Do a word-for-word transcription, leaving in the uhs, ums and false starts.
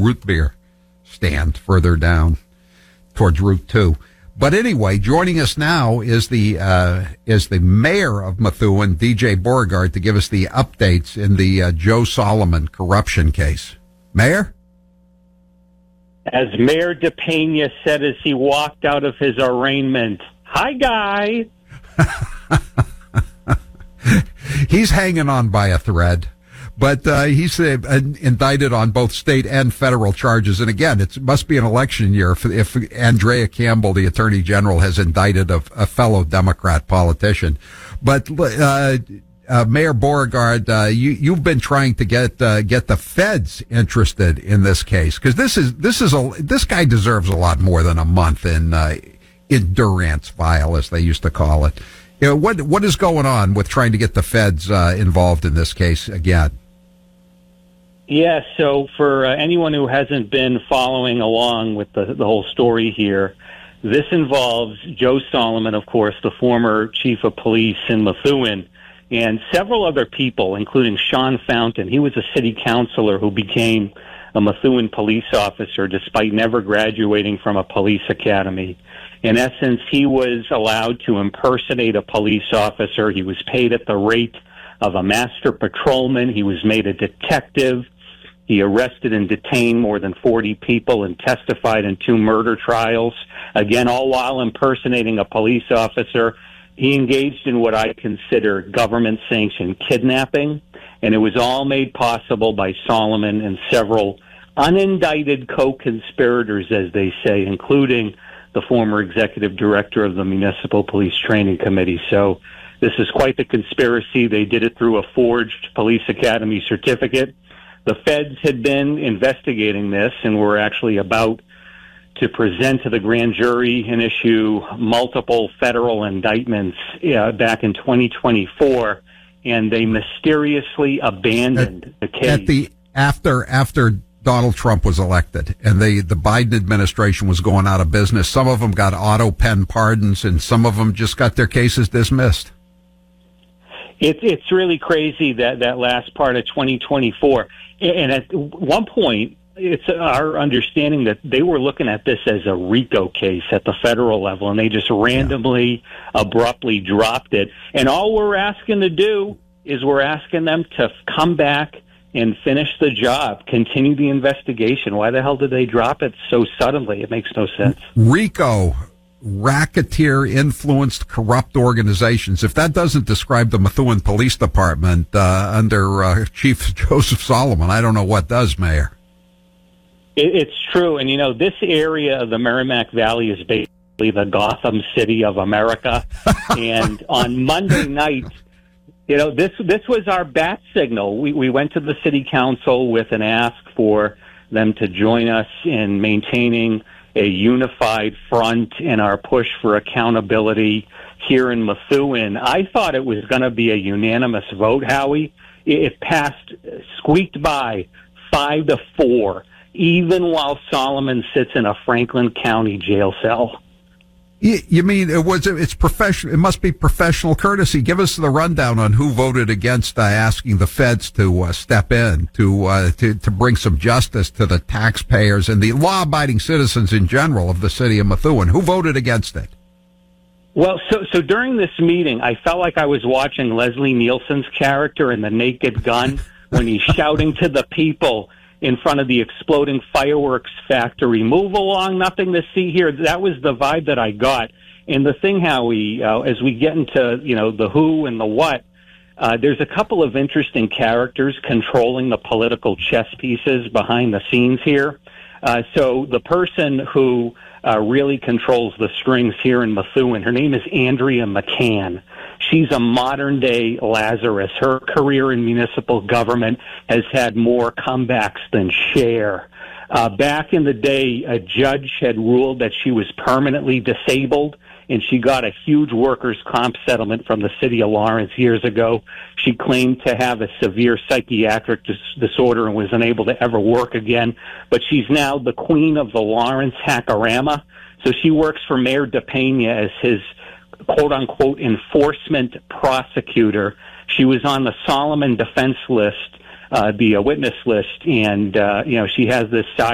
root beer stand further down towards Route two. But anyway, joining us now is the uh, is the mayor of Methuen, D J Beauregard, to give us the updates in the uh, Joe Solomon corruption case. Mayor? As Mayor DePena said as he walked out of his arraignment, "Hi, guy." He's hanging on by a thread. But uh, he's uh, indicted on both state and federal charges. And again, it must be an election year if, if Andrea Campbell, the Attorney General, has indicted a, a fellow Democrat politician. But uh, uh, Mayor Beauregard, uh, you, you've been trying to get uh, get the feds interested in this case, because this is this is a this guy deserves a lot more than a month in uh, in durance file, as they used to call it. You know, what what is going on with trying to get the feds uh, involved in this case again? Yeah, so for uh, anyone who hasn't been following along with the, the whole story here, this involves Joe Solomon, of course, the former chief of police in Methuen, and several other people, including Sean Fountain. He was a city councilor who became a Methuen police officer despite never graduating from a police academy. In essence, he was allowed to impersonate a police officer. He was paid at the rate of a master patrolman. He was made a detective. He arrested and detained more than forty people and testified in two murder trials. Again, all while impersonating a police officer. He engaged in what I consider government-sanctioned kidnapping, and it was all made possible by Solomon and several unindicted co-conspirators, as they say, including the former executive director of the Municipal Police Training Committee. So this is quite the conspiracy. They did it through a forged police academy certificate. The feds had been investigating this and were actually about to present to the grand jury and issue multiple federal indictments uh, back in twenty twenty-four, and they mysteriously abandoned at, the case. At the, after, after Donald Trump was elected and the, the Biden administration was going out of business, some of them got auto pen pardons and some of them just got their cases dismissed. It's it's really crazy that, that last part of twenty twenty-four. And at one point, it's our understanding that they were looking at this as a RICO case at the federal level, and they just randomly, yeah. abruptly dropped it. And all we're asking to do is we're asking them to come back and finish the job, continue the investigation. Why the hell did they drop it so suddenly? It makes no sense. RICO. Racketeer-influenced corrupt organizations. If that doesn't describe the Methuen Police Department uh, under uh, Chief Joseph Solomon, I don't know what does, Mayor. It, it's true. And, you know, this area of the Merrimack Valley is basically the Gotham City of America. And on Monday night, you know, this this was our bat signal. We, we went to the city council with an ask for them to join us in maintaining a unified front in our push for accountability here in Methuen. I thought it was going to be a unanimous vote, Howie. It passed, squeaked by five to four, even while Solomon sits in a Franklin County jail cell. You mean it was? It's professional. It must be professional courtesy. Give us the rundown on who voted against uh, asking the feds to uh, step in to uh, to to bring some justice to the taxpayers and the law-abiding citizens in general of the city of Methuen. Who voted against it? Well, so so during this meeting, I felt like I was watching Leslie Nielsen's character in The Naked Gun when he's shouting to the people in front of the exploding fireworks factory, "Move along, nothing to see here." That was the vibe that I got. And the thing, Howie, uh, as we get into, you know, the who and the what, uh, there's a couple of interesting characters controlling the political chess pieces behind the scenes here. Uh, so the person who uh, really controls the strings here in Methuen, her name is Andrea McCann. She's a modern-day Lazarus. Her career in municipal government has had more comebacks than Cher. Uh, back in the day, a judge had ruled that she was permanently disabled, and she got a huge workers' comp settlement from the city of Lawrence years ago. She claimed to have a severe psychiatric dis- disorder and was unable to ever work again, but she's now the queen of the Lawrence hackorama. So she works for Mayor DePena as his quote-unquote enforcement prosecutor. She was on the Solomon defense list, uh, the uh, witness list, and, uh, you know, she has this side